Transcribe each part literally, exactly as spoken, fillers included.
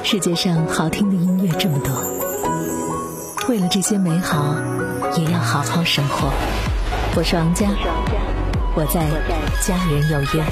世界上好听的音乐这么多，为了这些美好，也要好好生活。我是王佳，我在家人有约。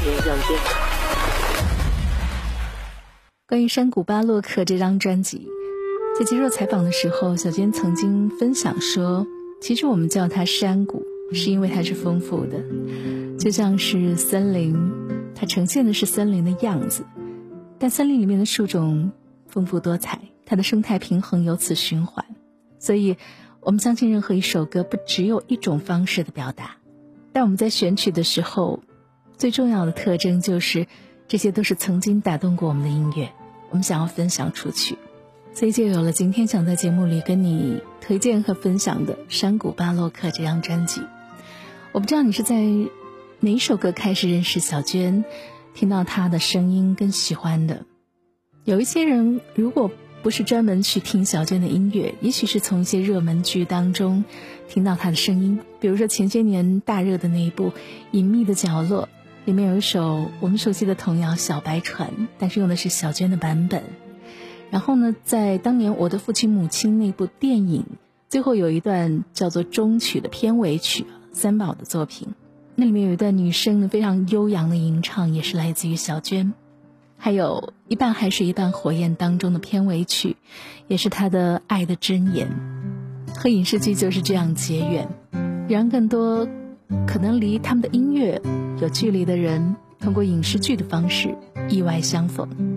关于山谷巴洛克这张专辑，在接受采访的时候，小娟曾经分享说，其实我们叫它山谷，是因为它是丰富的，就像是森林，它呈现的是森林的样子，但森林里面的树种丰富多彩，它的生态平衡由此循环。所以我们相信任何一首歌不只有一种方式的表达，但我们在选曲的时候，最重要的特征就是这些都是曾经打动过我们的音乐，我们想要分享出去。所以就有了今天想在节目里跟你推荐和分享的山谷巴洛克这张专辑。我不知道你是在哪一首歌开始认识小娟，听到她的声音跟喜欢的。有一些人如果不是专门去听小娟的音乐，也许是从一些热门剧当中听到她的声音，比如说前些年大热的那一部《隐秘的角落》，里面有一首我们熟悉的童谣《小白船》，但是用的是小娟的版本。然后呢，在当年《我的父亲母亲》那部电影最后有一段叫做终曲的片尾曲，三宝的作品，那里面有一段女生的非常悠扬的吟唱，也是来自于小娟。还有一半海水一半火焰当中的片尾曲，也是她的爱的箴言。和影视剧就是这样结缘，让更多可能离他们的音乐有距离的人，通过影视剧的方式意外相逢。